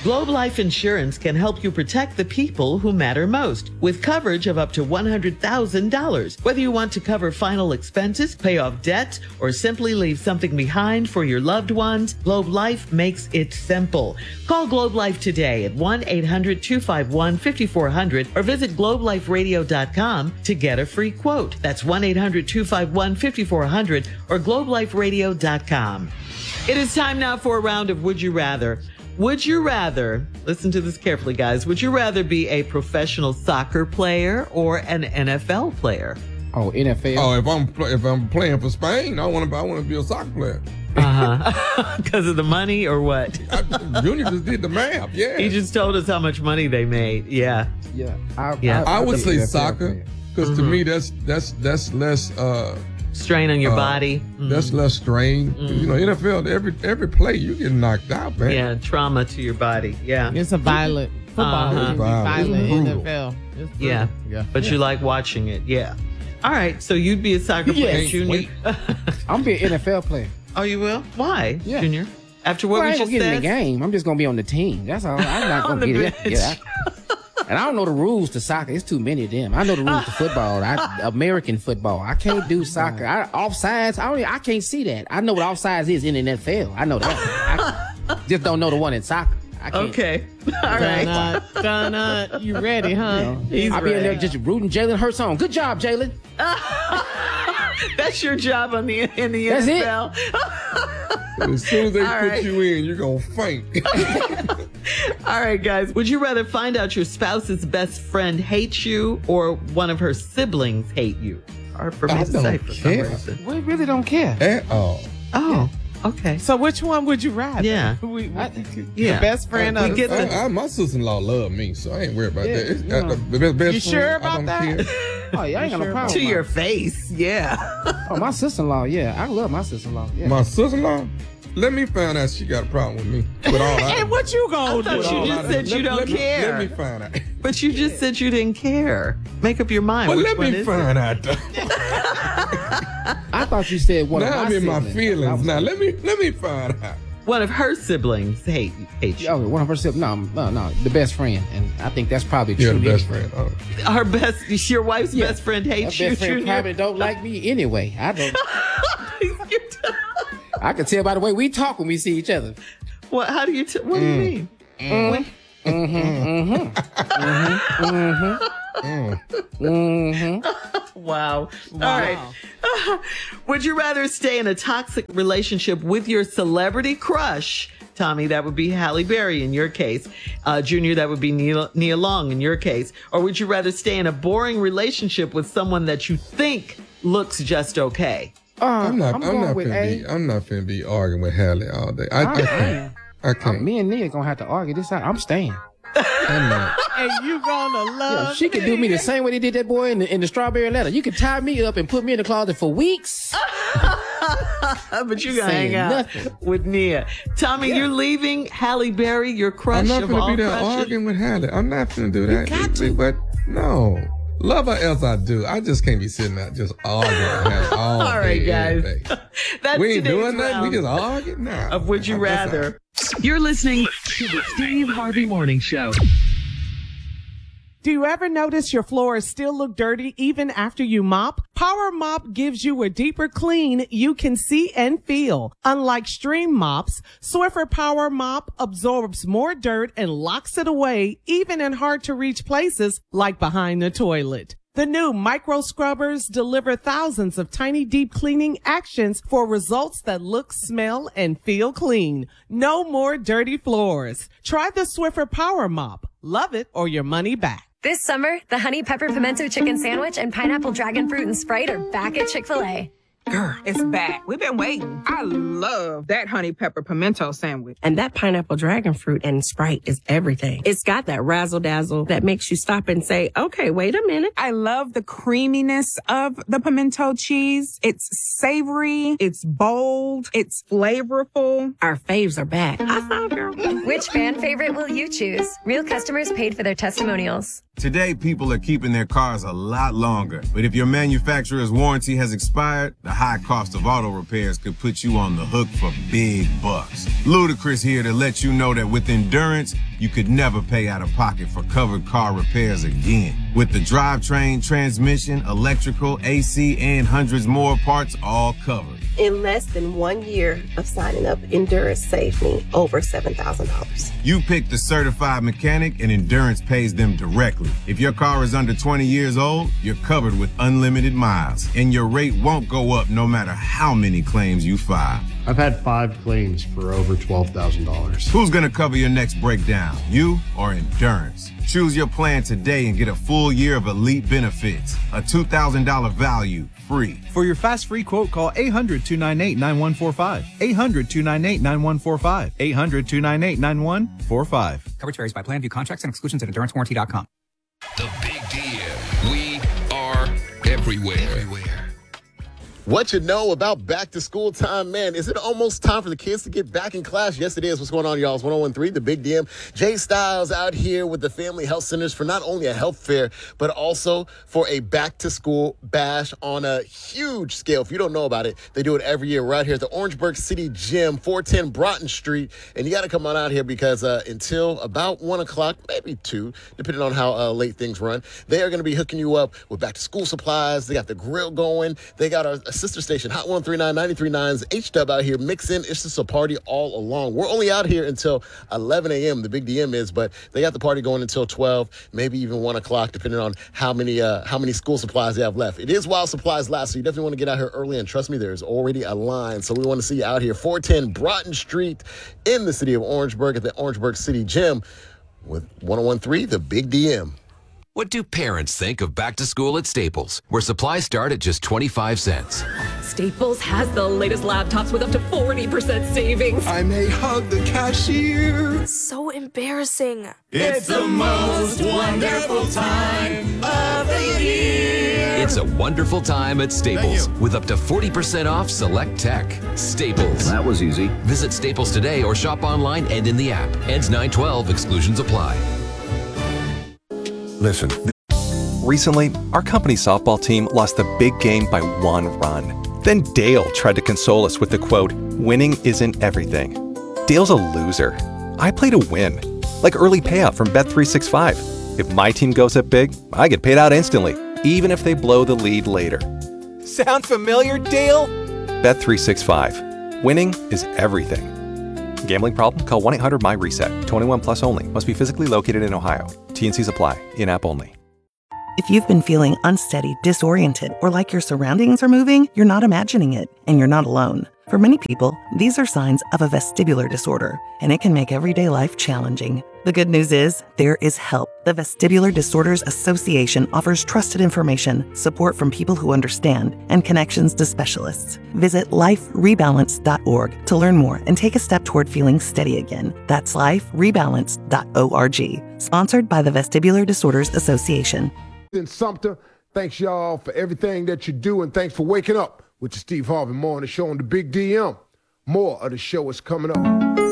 Globe Life Insurance can help you protect the people who matter most with coverage of up to $100,000. Whether you want to cover final expenses, pay off debt, or simply leave something behind for your loved ones, Globe Life makes it simple. Call Globe Life today at 1-800-251-5400 or visit globeliferadio.com to get a free quote. That's 1-800-251-5400 or globeliferadio.com. It is time now for a round of Would You Rather. Would you rather, listen to this carefully, guys, would you rather be a professional soccer player or an NFL player? Oh, NFL. Oh, if I'm playing for Spain, I want to be a soccer player. Because of the money or what? Junior just did the math. Yeah. He just told us how much money they made. Yeah. Yeah. I would say soccer because to me that's less strain on your body. That's less strain. You know, NFL, every play you get knocked out, man. Yeah, trauma to your body. Yeah. It's a violent football. It's violent NFL. Yeah. But you like watching it. Yeah. All right. So you'd be a soccer player, Junior. I'm be an NFL player. Oh, you will? Why, Junior? After what I we ain't just gonna get said? in the game. I'm just gonna be on the team. That's all. I'm not gonna get it. Yeah. And I don't know the rules to soccer. It's too many of them. I know the rules to football. American football. I can't do soccer. Offsides. I can't see that. I know what offsides is in the NFL. I know that. I just don't know the one in soccer. Okay. All right. Donna, you ready, huh? I'll be in there just rooting Jalen Hurts on. Good job, Jalen. That's your job in the That's NFL. As soon as they put you in, you're going to faint. All right, guys. Would you rather find out your spouse's best friend hates you or one of her siblings hate you? Hard for me to say for some reason. We really don't care. At all. Oh, okay. So which one would you rather? Yeah. The best friend of my sister-in-law love me, so I ain't worried about that. It's, the best you sure about that? Oh, yeah, I ain't got no problem. To your face, yeah. Oh, my sister-in-law, yeah. I love my sister-in-law. Yeah. My sister-in-law? Let me find out she got a problem with me. With all that. And what you gonna do? You just said you don't care. Let me find out. But you just said you didn't care. Make up your mind. Well, Which let one me is find out. I thought you said one of my siblings. Now I'm in my feelings. Now let me find out. One of her siblings hate you. Oh, one of her siblings. No. The best friend. And I think that's probably true. Yeah, the best friend. Oh. Your wife's best friend hates you. Her best friend probably don't like me anyway. I don't. I can tell by the way we talk when we see each other. What? How do you? What do you mean? Wow. All right. Would you rather stay in a toxic relationship with your celebrity crush? Tommy, that would be Halle Berry in your case. Junior, that would be Nia Long in your case. Or would you rather stay in a boring relationship with someone that you think looks just okay? I'm not finna be arguing with Halle all day. I can't. Me and Nia gonna have to argue this out. I'm staying. I'm not. And you gonna love she could do me the same way they did that boy in the Strawberry Letter. You could tie me up and put me in the closet for weeks. But you're gonna hang out with Nia. Tommy, you're leaving Halle Berry, your crush of all crushes. I'm not gonna be there arguing with Halle. I'm not gonna do that. You got to. But no. Love her as I do. I just can't be sitting there just arguing all right, guys. That's we ain't doing nothing. We just arguing now. Of Would You Rather. You're listening to the Steve Harvey Morning Show. Do you ever notice your floors still look dirty even after you mop? Power Mop gives you a deeper clean you can see and feel. Unlike stream mops, Swiffer Power Mop absorbs more dirt and locks it away even in hard to reach places like behind the toilet. The new micro scrubbers deliver thousands of tiny deep cleaning actions for results that look, smell, and feel clean. No more dirty floors. Try the Swiffer Power Mop. Love it or your money back. This summer, the Honey Pepper Pimento Chicken Sandwich and Pineapple Dragon Fruit and Sprite are back at Chick-fil-A. Girl, it's back. We've been waiting. I love that honey pepper pimento sandwich. And that pineapple dragon fruit and Sprite is everything. It's got that razzle dazzle that makes you stop and say, okay, wait a minute. I love the creaminess of the pimento cheese. It's savory. It's bold. It's flavorful. Our faves are back. I thought, girl. Which fan favorite will you choose? Real customers paid for their testimonials. Today, people are keeping their cars a lot longer. But if your manufacturer's warranty has expired, the high cost of auto repairs could put you on the hook for big bucks. Ludacris here to let you know that with Endurance, you could never pay out of pocket for covered car repairs again. With the drivetrain, transmission, electrical, AC, and hundreds more parts all covered. In less than 1 year of signing up, Endurance saved me over $7,000. You pick the certified mechanic and Endurance pays them directly. If your car is under 20 years old, you're covered with unlimited miles, and your rate won't go up no matter how many claims you file. I've had 5 claims for over $12,000. Who's gonna cover your next breakdown, you or Endurance? Choose your plan today and get a full year of elite benefits. A $2,000 value, free. For your fast free quote, call 800-298-9145. 800-298-9145. 800-298-9145. Coverage varies by plan, view contracts and exclusions at endurancewarranty.com. The Big DM. We are everywhere. What you know about back to school time, man? Is it almost time for the kids to get back in class? Yes, it is. What's going on, y'all? It's 1013, the Big DM. Jay Styles out here with the Family Health Centers for not only a health fair, but also for a back to school bash on a huge scale. If you don't know about it, they do it every year right here at the Orangeburg City Gym, 410 Broughton Street. And you got to come on out here because until about 1 o'clock, maybe 2, depending on how late things run, they are going to be hooking you up with back to school supplies. They got the grill going. They got our sister station, Hot 139, 93.9's H-Dub out here mixing. It's just a party all along. We're only out here until 11 a.m., the Big DM is, but they got the party going until 12, maybe even 1 o'clock, depending on how many school supplies they have left. It is while supplies last, so you definitely want to get out here early, and trust me, there's already a line, so we want to see you out here, 410 Broughton Street in the city of Orangeburg at the Orangeburg City Gym with 1013, the Big DM. What do parents think of back to school at Staples, where supplies start at just 25 cents? Staples has the latest laptops with up to 40% savings. I may hug the cashier. So embarrassing. It's the most wonderful time of the year. It's a wonderful time at Staples with up to 40% off select tech. Staples. That was easy. Visit Staples today or shop online and in the app. Ends 9/12. Exclusions apply. Listen. Recently, our company softball team lost the big game by 1 run. Then Dale tried to console us with the quote, "Winning isn't everything." Dale's a loser. I play to win. Like early payout from Bet365. If my team goes up big, I get paid out instantly, even if they blow the lead later. Sound familiar, Dale? Bet365. Winning is everything. Gambling problem? Call 1-800-MY-RESET. 21 plus only. Must be physically located in Ohio. T&Cs apply. In-app only. If you've been feeling unsteady, disoriented, or like your surroundings are moving, you're not imagining it, and you're not alone. For many people, these are signs of a vestibular disorder, and it can make everyday life challenging. The good news is, there is help. The Vestibular Disorders Association offers trusted information, support from people who understand, and connections to specialists. Visit liferebalance.org to learn more and take a step toward feeling steady again. That's liferebalance.org. Sponsored by the Vestibular Disorders Association. In Sumter, thanks y'all for everything that you do, and thanks for waking up with the Steve Harvey Morning Show on the Big DM. More of the show is coming up.